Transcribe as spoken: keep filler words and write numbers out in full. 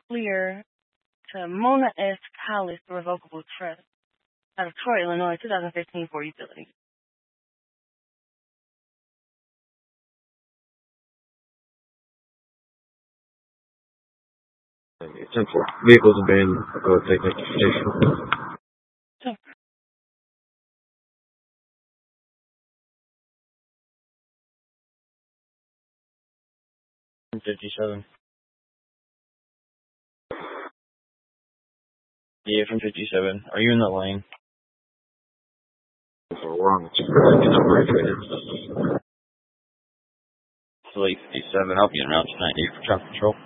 clear to Mona S. Callis, Revocable Trust, out of Troy, Illinois, twenty fifteen for utility. ten four. Vehicles abandoned. Go take station. fifty-seven. Yeah, from fifty-seven. Are you in the lane? We're on the bridge right now. It's late fifty-seven. I'll be in Route ninety for traffic control.